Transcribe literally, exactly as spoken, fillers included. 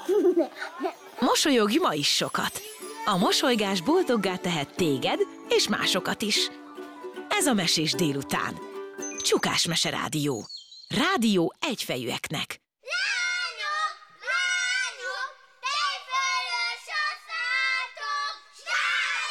Mosolyogj ma is sokat! A mosolygás boldoggá tehet téged és másokat is. Ez a Mesés délután. Csukás Mese Rádió. Rádió egyfejűeknek.